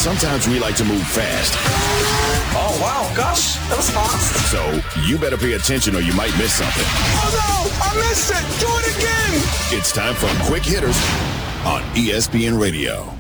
Sometimes we like to move fast. Oh, wow, gosh, that was fast. So you better pay attention or you might miss something. Oh, no, I missed it. Do it again. It's time for Quick Hitters on ESPN Radio.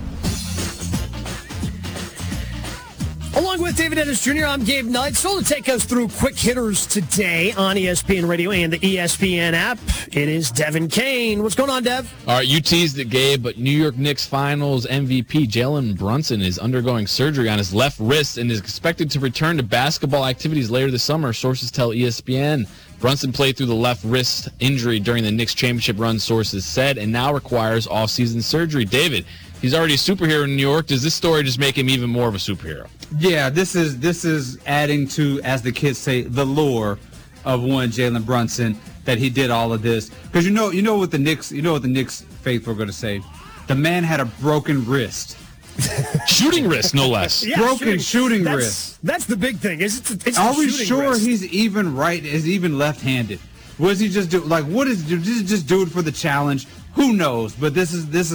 Along with David Ennis Jr., I'm Gabe Neitzel to take us through Quick Hitters today on ESPN Radio and the ESPN app. It is Devin Kane. What's going on, Dev? All right, you teased it, Gabe, but New York Knicks Finals MVP Jalen Brunson is undergoing surgery on his left wrist and is expected to return to basketball activities later this summer, sources tell ESPN. Brunson played through the left wrist injury during the Knicks championship run, sources said, and now requires off-season surgery. David, he's already a superhero in New York. Does this story just make him even more of a superhero? Yeah, this is adding to, as the kids say, the lore of one Jalen Brunson, that he did all of this. Because you know what the Knicks faithful are going to say. The man had a broken wrist. Shooting wrist, no less. Yeah, broken shooting wrist. That's the big thing. Are we sure wrist. He's even right? Is he even left-handed? Was he just do what is just do it for the challenge? Who knows? But this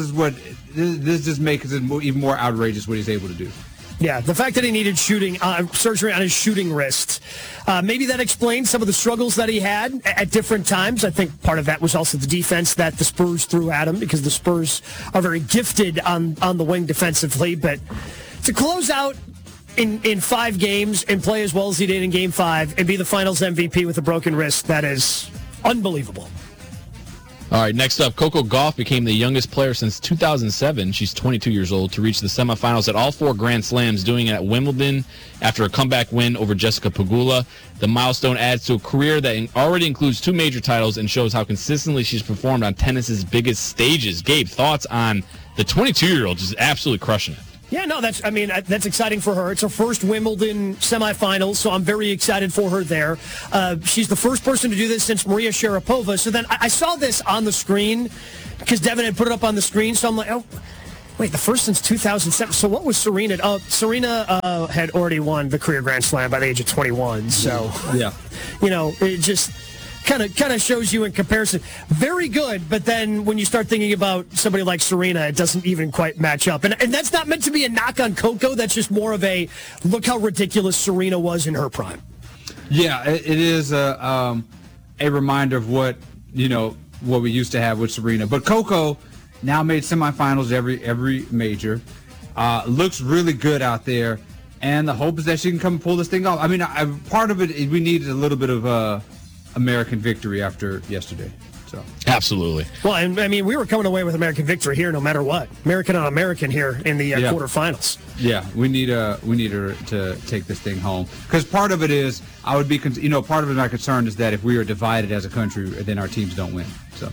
just makes it even more outrageous what he's able to do. Yeah, the fact that he needed surgery on his shooting wrist, maybe that explains some of the struggles that he had at different times. I think part of that was also the defense that the Spurs threw at him, because the Spurs are very gifted on the wing defensively. But to close out in 5 games and play as well as he did in Game 5 and be the Finals MVP with a broken wrist, that is unbelievable. All right, next up, Coco Gauff became the youngest player since 2007. She's 22 years old to reach the semifinals at all 4 Grand Slams, doing it at Wimbledon after a comeback win over Jessica Pegula. The milestone adds to a career that already includes 2 major titles and shows how consistently she's performed on tennis's biggest stages. Gabe, thoughts on the 22-year-old just absolutely crushing it? Yeah, no, that's exciting for her. It's her first Wimbledon semifinals, so I'm very excited for her there. She's the first person to do this since Maria Sharapova. So then I saw this on the screen because Devin had put it up on the screen. So I'm like, oh, wait, the first since 2007. So what was Serena? Serena had already won the career Grand Slam by the age of 21. So, yeah, it just kind of shows you in comparison. Very good, but then when you start thinking about somebody like Serena, it doesn't even quite match up. And that's not meant to be a knock on Coco. That's just more of a look how ridiculous Serena was in her prime. Yeah, it is a reminder of what we used to have with Serena. But Coco now made semifinals every major. Looks really good out there, and the hope is that she can come and pull this thing off. I mean, part of it, we needed a little bit of American victory after yesterday. So absolutely. Well, I mean, we were coming away with American victory here no matter what. American on American here in the quarterfinals. Yeah, we need her to take this thing home, because part of it is part of my concern is that if we are divided as a country, then our teams don't win. So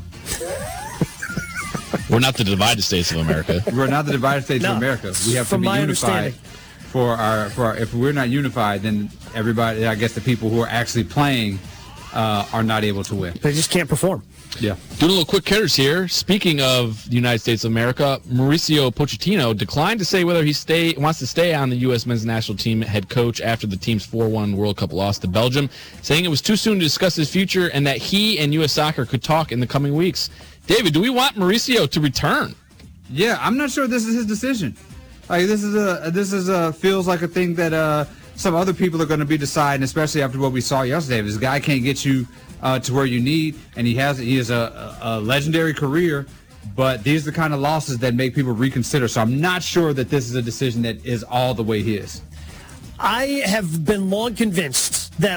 we're not the divided states of America. We're not the divided states of America. We have to be unified. For our if we're not unified, then everybody, I guess the people who are actually playing are not able to win. They just can't perform. Yeah. Doing a little quick hitters here. Speaking of the United States of America, Mauricio Pochettino declined to say whether he wants to stay on the U.S. men's national team head coach after the team's 4-1 World Cup loss to Belgium, saying it was too soon to discuss his future and that he and U.S. Soccer could talk in the coming weeks. David, do we want Mauricio to return? Yeah, I'm not sure this is his decision. Like this is feels like a thing that some other people are going to be deciding, especially after what we saw yesterday. This guy can't get you to where you need, and he has a legendary career, but these are the kind of losses that make people reconsider. So I'm not sure that this is a decision that is all the way his. I have been long convinced that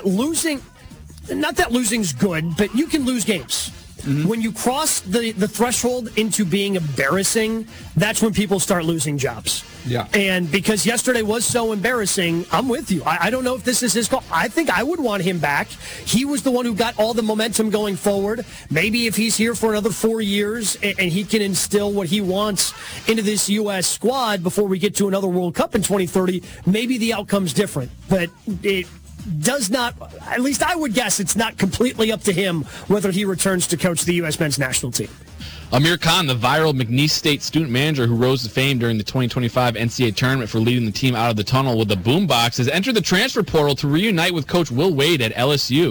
not that losing's good, but you can lose games. Mm-hmm. When you cross the threshold into being embarrassing, that's when people start losing jobs. Yeah. And because yesterday was so embarrassing, I'm with you. I don't know if this is his call. I think I would want him back. He was the one who got all the momentum going forward. Maybe if he's here for another 4 years and he can instill what he wants into this U.S. squad before we get to another World Cup in 2030, maybe the outcome's different. But it does not, at least I would guess, it's not completely up to him whether he returns to coach the U.S. men's national team. Amir Khan, the viral McNeese State student manager who rose to fame during the 2025 NCAA tournament for leading the team out of the tunnel with the boombox, has entered the transfer portal to reunite with Coach Will Wade at LSU.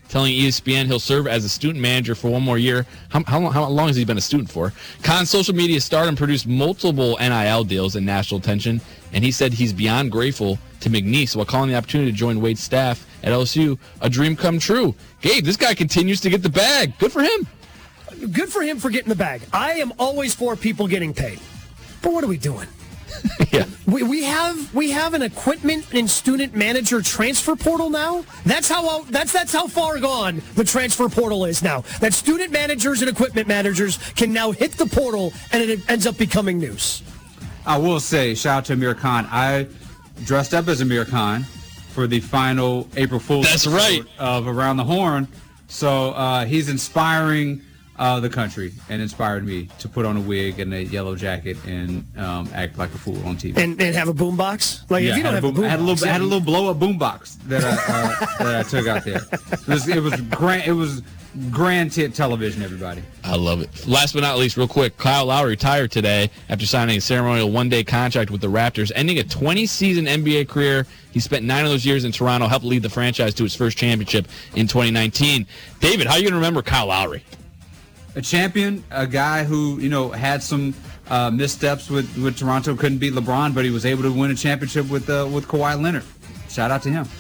telling ESPN he'll serve as a student manager for one more year. How long has he been a student for? Khan's social media stardom produced multiple NIL deals and national attention, and he said he's beyond grateful to McNeese while calling the opportunity to join Wade's staff at LSU a dream come true. Gabe, this guy continues to get the bag. Good for him. Good for him for getting the bag. I am always for people getting paid. But what are we doing? Yeah. We have an equipment and student manager transfer portal now. That's how far gone the transfer portal is now. That student managers and equipment managers can now hit the portal and it ends up becoming news. I will say, shout out to Amir Khan. I dressed up as Amir Khan for the final April Fool's episode of Around the Horn. So he's inspiring the country and inspired me to put on a wig and a yellow jacket and act like a fool on TV. And have a boombox? Like, yeah, if you don't have a boombox. I had a little blow-up boombox that I took out there. It was grand. It was grand television, everybody. I love it. Last but not least, real quick, Kyle Lowry retired today after signing a ceremonial one-day contract with the Raptors, ending a 20-season NBA career. He spent 9 of those years in Toronto, helped lead the franchise to its first championship in 2019. David, how are you going to remember Kyle Lowry? A champion, a guy who, had some missteps with Toronto, couldn't beat LeBron, but he was able to win a championship with Kawhi Leonard. Shout out to him.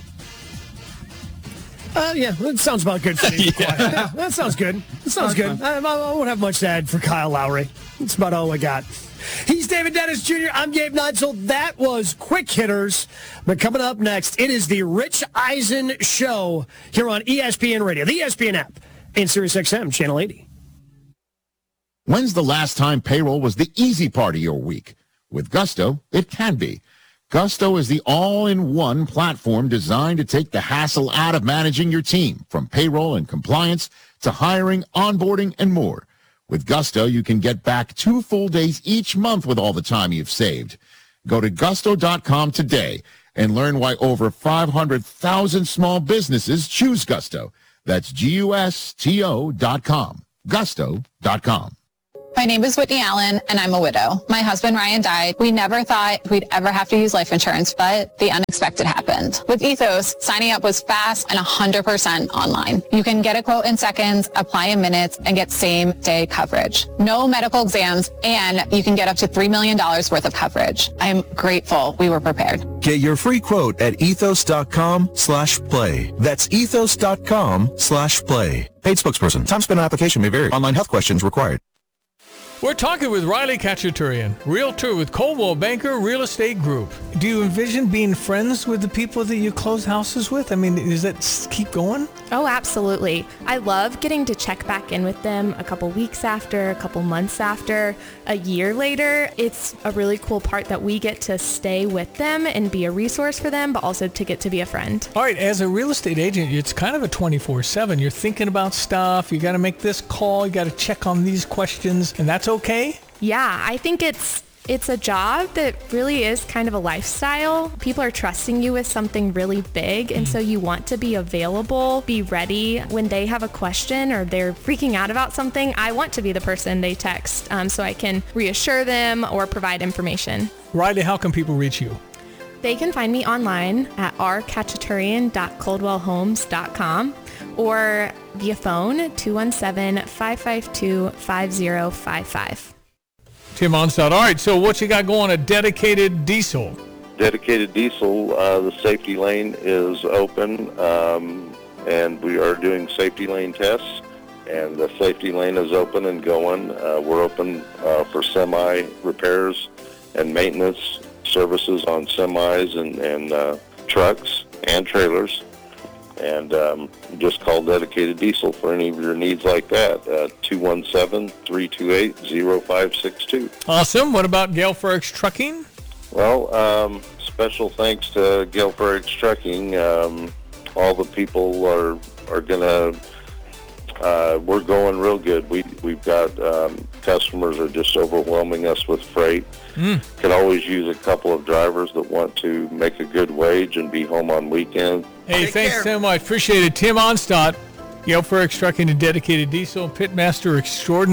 Yeah, that sounds about good for me. Yeah, that sounds good. That sounds good. I won't have much to add for Kyle Lowry. That's about all I got. He's David Dennis Jr. I'm Gabe Neitzel. That was Quick Hitters. But coming up next, it is the Rich Eisen Show here on ESPN Radio, the ESPN app, and SiriusXM Channel 80. When's the last time payroll was the easy part of your week? With Gusto, it can be. Gusto is the all-in-one platform designed to take the hassle out of managing your team, from payroll and compliance to hiring, onboarding, and more. With Gusto, you can get back 2 full days each month with all the time you've saved. Go to gusto.com today and learn why over 500,000 small businesses choose Gusto. That's GUSTO.com. Gusto.com. My name is Whitney Allen, and I'm a widow. My husband, Ryan, died. We never thought we'd ever have to use life insurance, but the unexpected happened. With Ethos, signing up was fast and 100% online. You can get a quote in seconds, apply in minutes, and get same-day coverage. No medical exams, and you can get up to $3 million worth of coverage. I'm grateful we were prepared. Get your free quote at ethos.com/play. That's ethos.com/play. Paid spokesperson. Time spent on application may vary. Online health questions required. We're talking with Riley Khachaturian, realtor with Coldwell Banker Real Estate Group. Do you envision being friends with the people that you close houses with? I mean, does that keep going? Oh, absolutely. I love getting to check back in with them a couple weeks after, a couple months after, a year later. It's a really cool part that we get to stay with them and be a resource for them, but also to get to be a friend. All right, as a real estate agent, it's kind of a 24/7. You're thinking about stuff. You got to make this call. You got to check on these questions, and that's okay? Yeah, I think it's a job that really is kind of a lifestyle. People are trusting you with something really big, and so you want to be available, be ready when they have a question or they're freaking out about something. I want to be the person they text so I can reassure them or provide information. Riley, how can people reach you? They can find me online at rkhachaturian.coldwellhomes.com or via phone 217-552-5055. Tim Onstad. All right, so what you got going at Dedicated Diesel? Dedicated Diesel, the safety lane is open, and we are doing safety lane tests, and the safety lane is open and going. We're open for semi repairs and maintenance services on semis and trucks and trailers. And just call Dedicated Diesel for any of your needs like that, 217-328-0562. Awesome. What about Gale Ferrex Trucking? Well, special thanks to Gale Ferrex Trucking. All the people are going to, we're going real good. We've got customers are just overwhelming us with freight. Could always use a couple of drivers that want to make a good wage and be home on weekends. Hey, thanks so much. Appreciate it. Tim Onstad, Gale Ferrex Trucking and Dedicated Diesel, Pitmaster Extraordinaire.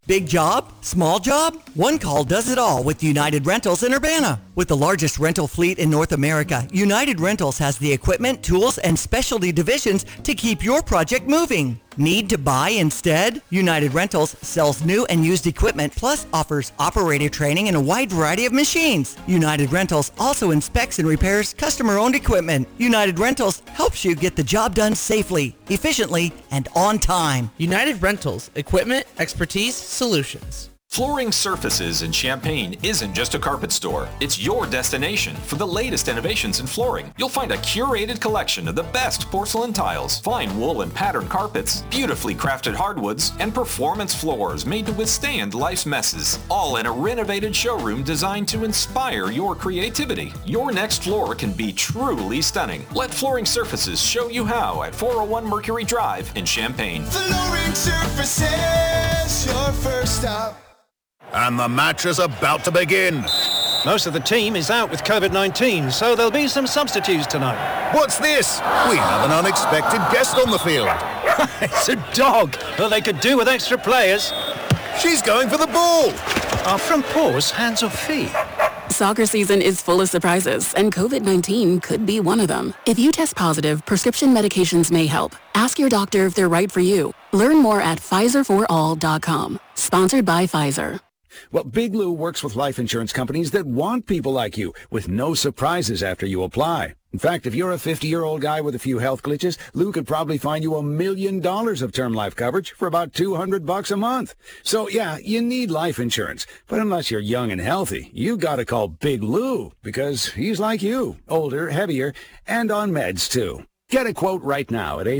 Big job? Small job? One call does it all with United Rentals in Urbana. With the largest rental fleet in North America, United Rentals has the equipment, tools, and specialty divisions to keep your project moving. Need to buy instead? United Rentals sells new and used equipment plus offers operator training and a wide variety of machines. United Rentals also inspects and repairs customer-owned equipment. United Rentals helps you get the job done safely, efficiently, and on time. United Rentals, equipment, expertise, solutions. Flooring Surfaces in Champaign isn't just a carpet store. It's your destination for the latest innovations in flooring. You'll find a curated collection of the best porcelain tiles, fine wool and patterned carpets, beautifully crafted hardwoods, and performance floors made to withstand life's messes. All in a renovated showroom designed to inspire your creativity. Your next floor can be truly stunning. Let Flooring Surfaces show you how at 401 Mercury Drive in Champaign. Flooring Surfaces, your first stop. And the match is about to begin. Most of the team is out with COVID-19, so there'll be some substitutes tonight. What's this? We have an unexpected guest on the field. It's a dog. Well, they could do with extra players. She's going for the ball. Are front paws hands or feet? Soccer season is full of surprises, and COVID-19 could be one of them. If you test positive, prescription medications may help. Ask your doctor if they're right for you. Learn more at PfizerForAll.com. Sponsored by Pfizer. Well, Big Lou works with life insurance companies that want people like you, with no surprises after you apply. In fact, if you're a 50-year-old guy with a few health glitches, Lou could probably find you $1 million of term life coverage for about $200 a month. So, yeah, you need life insurance. But unless you're young and healthy, you gotta call Big Lou, because he's like you, older, heavier, and on meds, too. Get a quote right now at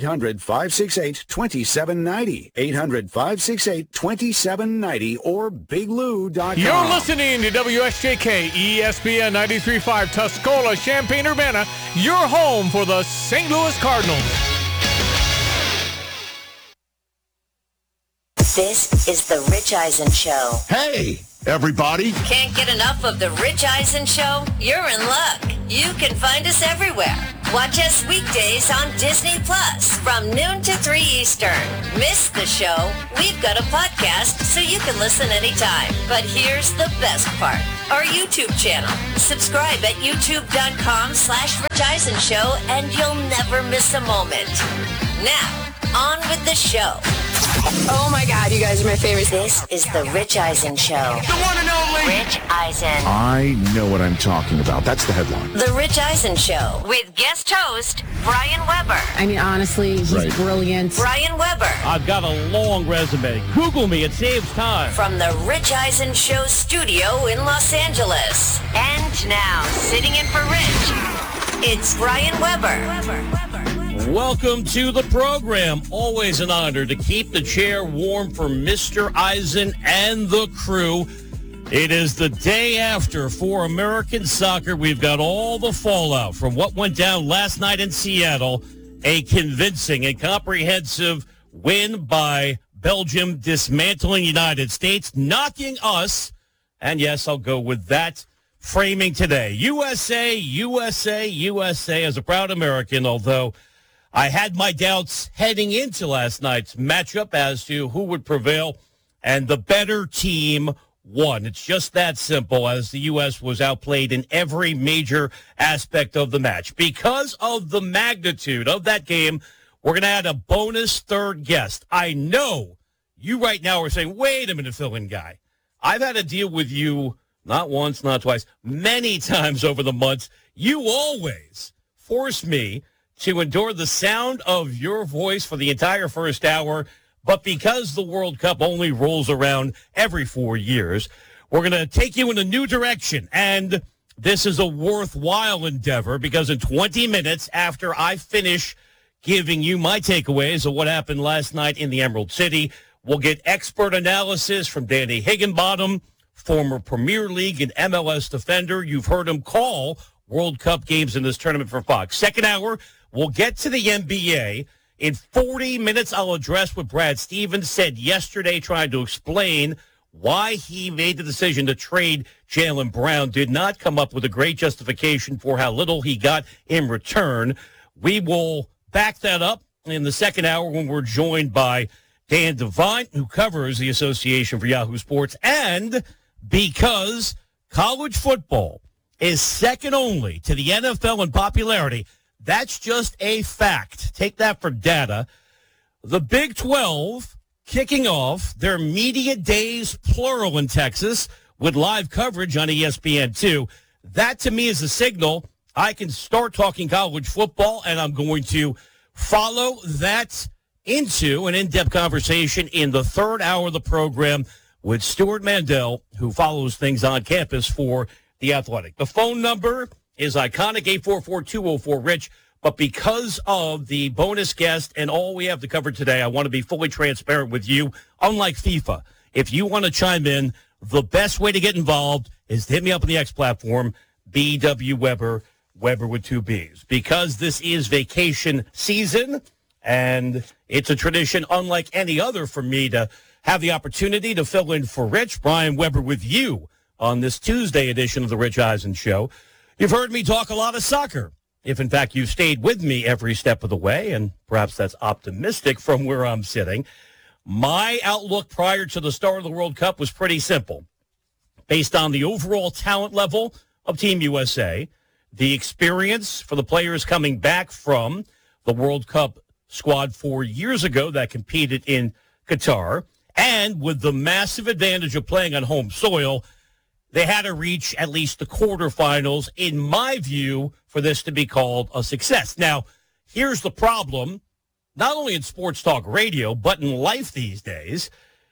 800-568-2790, 800-568-2790, or biglou.com. You're listening to WSJK ESPN 93.5 Tuscola, Champaign, Urbana, your home for the St. Louis Cardinals. This is the Rich Eisen Show. Hey, everybody. Can't get enough of the Rich Eisen Show? You're in luck. You can find us everywhere. Watch us weekdays on Disney Plus from noon to 3 Eastern. Miss the show? We've got a podcast so you can listen anytime. But here's the best part. Our YouTube channel. Subscribe at youtube.com/Rich Eisen Show and you'll never miss a moment. Now, on with the show. Oh my God, you guys are my favorites. This is the Rich Eisen Show. The one and only Rich Eisen. I know what I'm talking about. That's the headline. The Rich Eisen Show with guest host Brian Weber. I mean, honestly, he's brilliant. Brian Weber. I've got a long resume. Google me, it saves time. From the Rich Eisen Show studio in Los Angeles. And now, sitting in for Rich, it's Brian Weber. Welcome to the program. Always an honor to keep the chair warm for Mr. Eisen and the crew. It is the day after for American soccer. We've got all the fallout from what went down last night in Seattle. A convincing and comprehensive win by Belgium, dismantling United States, knocking us, and yes, I'll go with that framing today. USA, USA, USA as a proud American, although I had my doubts heading into last night's matchup as to who would prevail, and the better team won. It's just that simple, as the U.S. was outplayed in every major aspect of the match. Because of the magnitude of that game, we're going to add a bonus third guest. I know you right now are saying, wait a minute, fill-in guy. I've had to deal with you not once, not twice, many times over the months. You always force me to endure the sound of your voice for the entire first hour. But because the World Cup only rolls around every 4 years, we're going to take you in a new direction. And this is a worthwhile endeavor because in 20 minutes after I finish giving you my takeaways of what happened last night in the Emerald City, we'll get expert analysis from Danny Higginbottom, former Premier League and MLS defender. You've heard him call World Cup games in this tournament for Fox. Second hour, we'll get to the NBA. In 40 minutes, I'll address what Brad Stevens said yesterday, trying to explain why he made the decision to trade Jaylen Brown. Did not come up with a great justification for how little he got in return. We will back that up in the second hour when we're joined by Dan Devine, who covers the association for Yahoo Sports, and because college football is second only to the NFL in popularity, that's just a fact. Take that for data. The Big 12 kicking off their media days, plural, in Texas with live coverage on ESPN2. That, to me, is a signal I can start talking college football, and I'm going to follow that into an in-depth conversation in the third hour of the program with Stuart Mandel, who follows things on campus for The Athletic. The phone number is iconic, 844-204-RICH. But because of the bonus guest and all we have to cover today, I want to be fully transparent with you. Unlike FIFA, if you want to chime in, the best way to get involved is to hit me up on the X platform, BW Weber, Weber with 2 B's. Because this is vacation season, and it's a tradition unlike any other for me to have the opportunity to fill in for Rich. Brian Weber with you on this Tuesday edition of the Rich Eisen Show. You've heard me talk a lot of soccer, if in fact you've stayed with me every step of the way, and perhaps that's optimistic from where I'm sitting. My outlook prior to the start of the World Cup was pretty simple. Based on the overall talent level of Team USA, the experience for the players coming back from the World Cup squad 4 years ago that competed in Qatar, and with the massive advantage of playing on home soil, they had to reach at least the quarterfinals, in my view, for this to be called a success. Now, here's the problem. Not only in sports talk radio, but in life these days,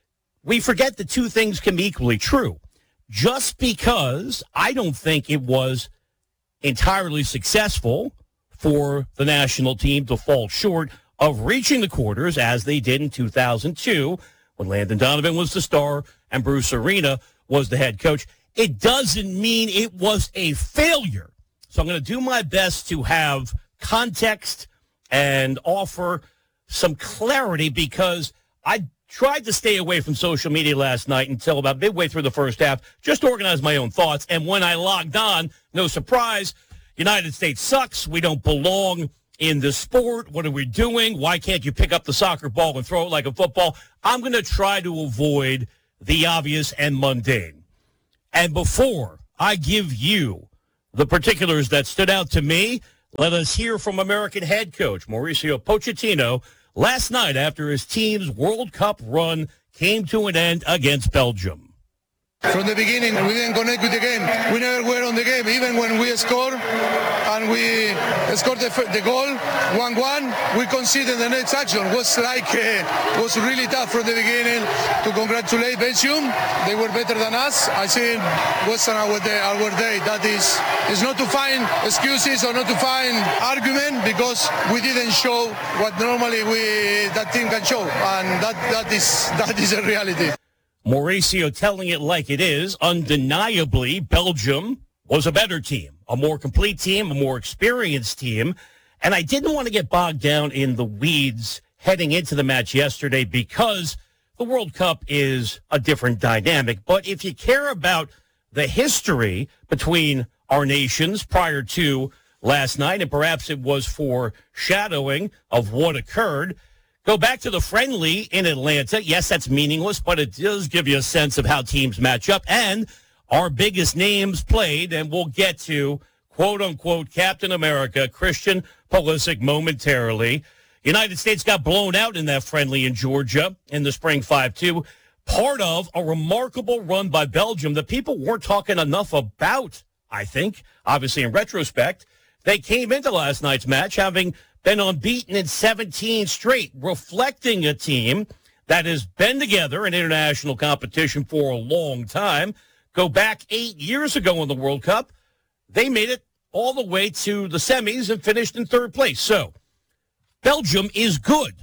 we forget that two things can be equally true. Just because I don't think it was entirely successful for the national team to fall short of reaching the quarters, as they did in 2002, when Landon Donovan was the star and Bruce Arena was the head coach, it doesn't mean it was a failure. So I'm going to do my best to have context and offer some clarity, because I tried to stay away from social media last night until about midway through the first half, just to organize my own thoughts. And when I logged on, no surprise, United States sucks. We don't belong in this sport. What are we doing? Why can't you pick up the soccer ball and throw it like a football? I'm going to try to avoid the obvious and mundane. And before I give you the particulars that stood out to me, let us hear from American head coach Mauricio Pochettino last night after his team's World Cup run came to an end against Belgium. From the beginning, we didn't connect with the game. We never were on the game. Even when we scored, and we scored the goal, 1-1, we conceded the next action. Was really tough from the beginning. To congratulate Belgium, they were better than us. I think wasn't our day. That is, it's not to find excuses or not to find argument, because we didn't show what normally that team can show, and that is a reality. Mauricio telling it like it is. Undeniably, Belgium was a better team, a more complete team, a more experienced team. And I didn't want to get bogged down in the weeds heading into the match yesterday, because the World Cup is a different dynamic. But if you care about the history between our nations prior to last night, and perhaps it was foreshadowing of what occurred, go back to the friendly in Atlanta. Yes, that's meaningless, but it does give you a sense of how teams match up. And our biggest names played, and we'll get to, quote-unquote, Captain America, Christian Pulisic momentarily. United States got blown out in that friendly in Georgia in the spring 5-2. Part of a remarkable run by Belgium that people weren't talking enough about, I think. Obviously, in retrospect, they came into last night's match having been unbeaten in 17 straight, reflecting a team that has been together in international competition for a long time. Go back 8 years ago in the World Cup, they made it all the way to the semis and finished in third place. So, Belgium is good.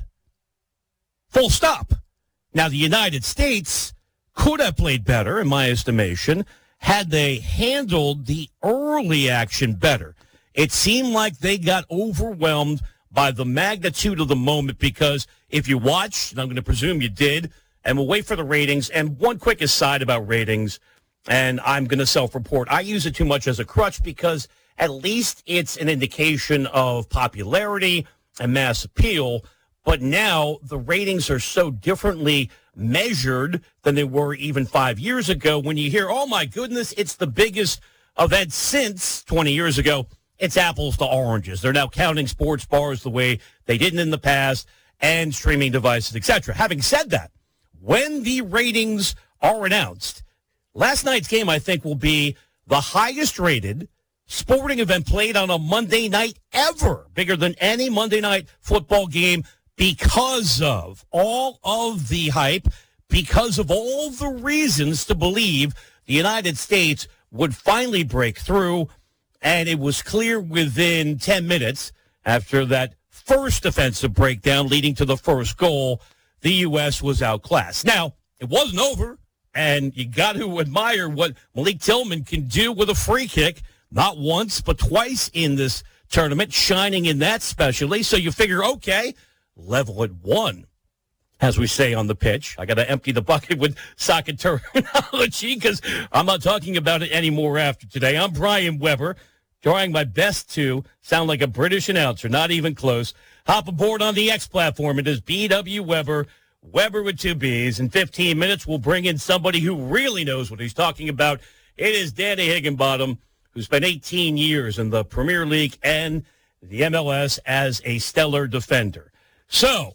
Full stop. Now, the United States could have played better, in my estimation, had they handled the early action better. It seemed like they got overwhelmed by the magnitude of the moment, because if you watched, and I'm going to presume you did, and we'll wait for the ratings. And one quick aside about ratings, and I'm going to self-report. I use it too much as a crutch, because at least it's an indication of popularity and mass appeal. but now the ratings are so differently measured than they were even 5 years ago. When you hear, oh my goodness, it's the biggest event since 20 years ago, it's apples to oranges. They're now counting sports bars the way they didn't in the past, and streaming devices, etc. Having said that, when the ratings are announced, last night's game, I think, will be the highest rated sporting event played on a Monday night ever, bigger than any Monday night football game, because of all of the hype, because of all the reasons to believe the United States would finally break through. And it was clear within 10 minutes after that first defensive breakdown leading to the first goal, the U.S. was outclassed. Now, it wasn't over, and you got to admire what Malik Tillman can do with a free kick, not once but twice in this tournament, shining in that specially. So you figure, okay, level at one, as we say on the pitch. I got to empty the bucket with soccer terminology because I'm not talking about it anymore after today. I'm Brian Weber, trying my best to sound like a British announcer, not even close. Hop aboard on the X platform. It is BW Weber, Weber with 2 B's. In 15 minutes, we'll bring in somebody who really knows what he's talking about. It is Danny Higginbottom, who spent 18 years in the Premier League and the MLS as a stellar defender. So,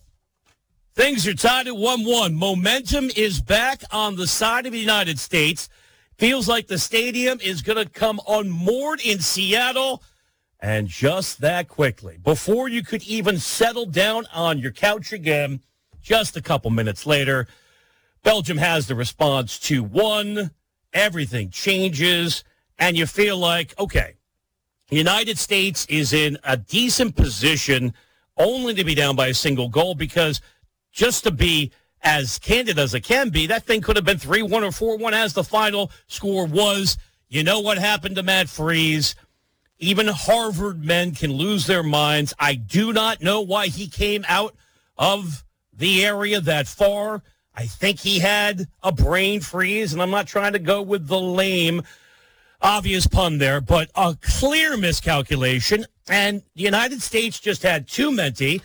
things are tied at 1-1. Momentum is back on the side of the United States. Feels like the stadium is going to come unmoored in Seattle, and just that quickly. Before you could even settle down on your couch again, just a couple minutes later, Belgium has the response 2-1. Everything changes, and you feel like, okay, the United States is in a decent position only to be down by a single goal, because just to be as candid as it can be, that thing could have been 3-1 or 4-1 as the final score was. You know what happened to Matt Freese. Even Harvard men can lose their minds. I do not know why he came out of the area that far. I think he had a brain freeze, and I'm not trying to go with the lame, obvious pun there, but a clear miscalculation. And the United States just had too many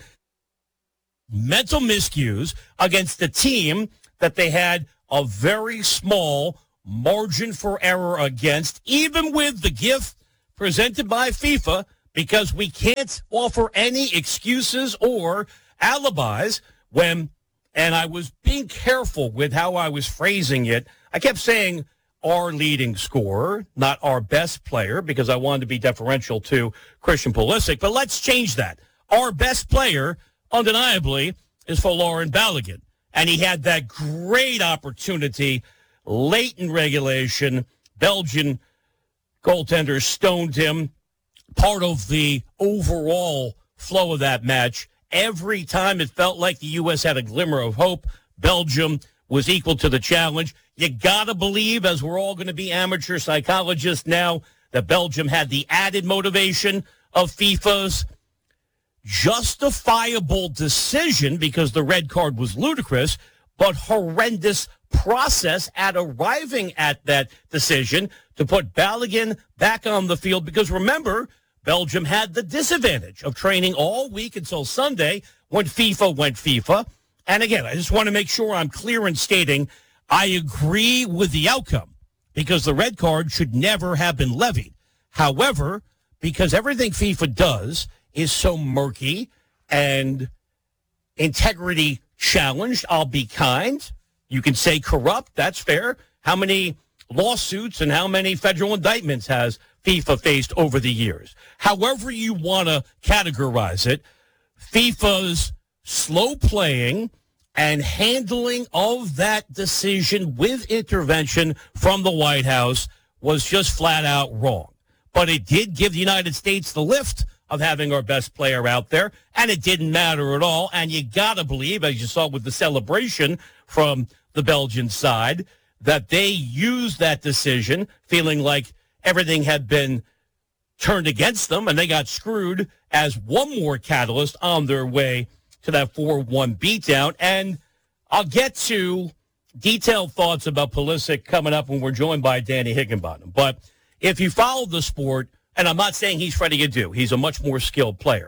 mental miscues against a team that they had a very small margin for error against, even with the gift presented by FIFA, because we can't offer any excuses or alibis when, and I was being careful with how I was phrasing it. I kept saying our leading scorer, not our best player, because I wanted to be deferential to Christian Pulisic, but let's change that. Our best player, undeniably, is Folarin Balogun. And he had that great opportunity late in regulation. Belgian goaltender stoned him. Part of the overall flow of that match, every time it felt like the U.S. had a glimmer of hope, Belgium was equal to the challenge. You got to believe, as we're all going to be amateur psychologists now, that Belgium had the added motivation of FIFA's justifiable decision, because the red card was ludicrous, but horrendous process at arriving at that decision to put Balogun back on the field. Because remember, Belgium had the disadvantage of training all week until Sunday when FIFA went FIFA. And again, I just want to make sure I'm clear in stating I agree with the outcome, because the red card should never have been levied. However, because everything FIFA does is so murky and integrity challenged, I'll be kind. You can say corrupt, that's fair. How many lawsuits and how many federal indictments has FIFA faced over the years? However you want to categorize it, FIFA's slow playing and handling of that decision with intervention from the White House was just flat out wrong. But it did give the United States the lift of having our best player out there, and it didn't matter at all. And you got to believe, as you saw with the celebration from the Belgian side, that they used that decision feeling like everything had been turned against them, and they got screwed as one more catalyst on their way to that 4-1 beatdown. And I'll get to detailed thoughts about Pulisic coming up when we're joined by Danny Higginbottom. But if you follow the sport, and I'm not saying he's Freddie Adu, he's a much more skilled player.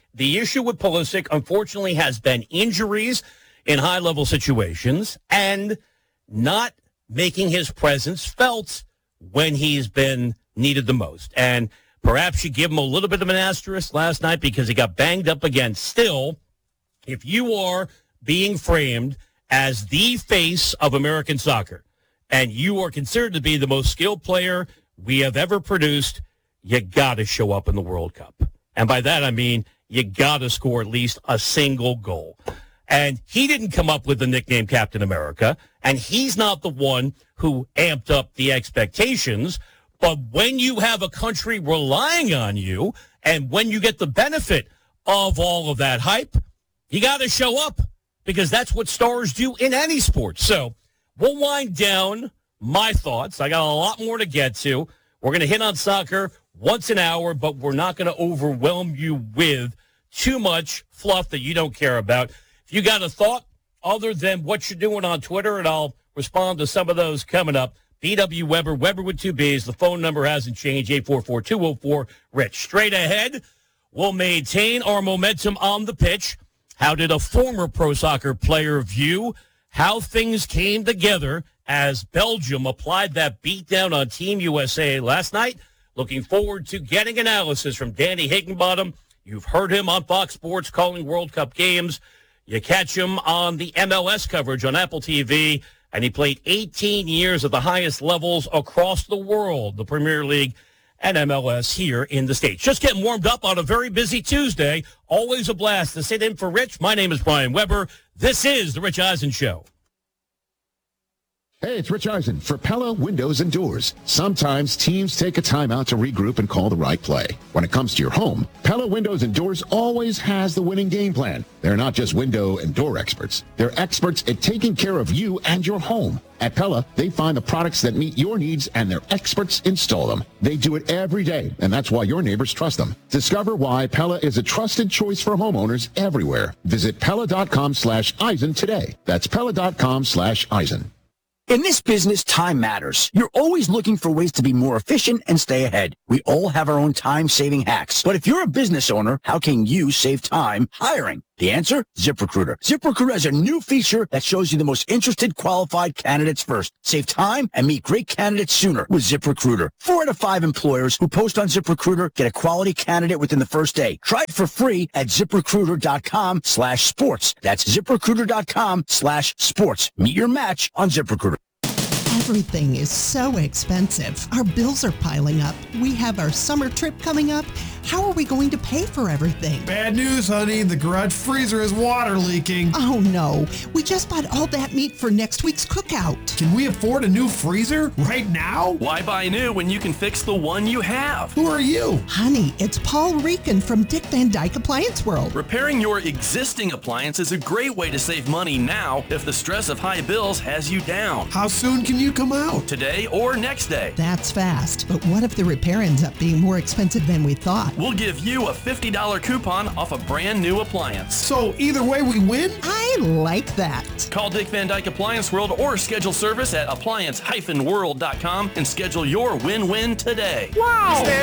The issue with Pulisic, unfortunately, has been injuries in high-level situations and not making his presence felt when he's been needed the most. And perhaps you give him a little bit of an asterisk last night because he got banged up again. Still, if you are being framed as the face of American soccer and you are considered to be the most skilled player we have ever produced, you got to show up in the World Cup. And by that, I mean you got to score at least a single goal. And he didn't come up with the nickname Captain America, and he's not the one who amped up the expectations. But when you have a country relying on you, and when you get the benefit of all of that hype, you got to show up, because that's what stars do in any sport. So we'll wind down my thoughts. I got a lot more to get to. We're going to hit on soccer once an hour, but we're not going to overwhelm you with too much fluff that you don't care about. If you got a thought other than what you're doing on Twitter, and I'll respond to some of those coming up, BW Weber, Weber with 2 B's. The phone number hasn't changed, 844-204-RICH. Straight ahead, we'll maintain our momentum on the pitch. How did a former pro soccer player view how things came together as Belgium applied that beatdown on Team USA last night? Looking forward to getting analysis from Danny Higginbottom. You've heard him on Fox Sports calling World Cup games. You catch him on the MLS coverage on Apple TV, and he played 18 years at the highest levels across the world, the Premier League and MLS here in the States. Just getting warmed up on a very busy Tuesday. Always a blast to sit in for Rich. My name is Brian Weber. This is The Rich Eisen Show. Hey, it's Rich Eisen for Pella Windows and Doors. Sometimes teams take a timeout to regroup and call the right play. When it comes to your home, Pella Windows and Doors always has the winning game plan. They're not just window and door experts. They're experts at taking care of you and your home. At Pella, they find the products that meet your needs, and their experts install them. They do it every day, and that's why your neighbors trust them. Discover why Pella is a trusted choice for homeowners everywhere. Visit Pella.com/Eisen today. That's Pella.com/Eisen. In this business, time matters. You're always looking for ways to be more efficient and stay ahead. We all have our own time-saving hacks. But if you're a business owner, how can you save time hiring? The answer? ZipRecruiter. ZipRecruiter has a new feature that shows you the most interested qualified candidates first. Save time and meet great candidates sooner with ZipRecruiter. 4 out of 5 employers who post on ZipRecruiter get a quality candidate within the first day. Try it for free at ZipRecruiter.com/sports. That's ZipRecruiter.com/sports. Meet your match on ZipRecruiter. Everything is so expensive. Our bills are piling up. We have our summer trip coming up. How are we going to pay for everything? Bad news, honey. The garage freezer is water leaking. Oh, no. We just bought all that meat for next week's cookout. Can we afford a new freezer right now? Why buy new when you can fix the one you have? Who are you? Honey, it's Paul Rican from Dick Van Dyke Appliance World. Repairing your existing appliance is a great way to save money now if the stress of high bills has you down. How soon can you come out? Today or next day. That's fast. But what if the repair ends up being more expensive than we thought? We'll give you a $50 coupon off a brand new appliance. So either way we win? I like that. Call Dick Van Dyke Appliance World or schedule service at appliance-world.com and schedule your win-win today. Wow!